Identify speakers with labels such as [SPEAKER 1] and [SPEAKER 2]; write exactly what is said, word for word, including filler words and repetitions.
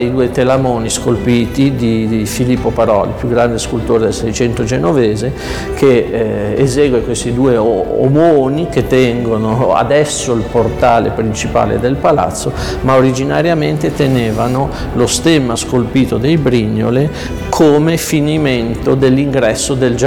[SPEAKER 1] I due telamoni scolpiti di, di Filippo Paroli, il più grande scultore del Seicento genovese, che eh, esegue questi due omoni che tengono adesso il portale principale del palazzo, ma originariamente tenevano lo stemma scolpito dei Brignole come finimento dell'ingresso del giardino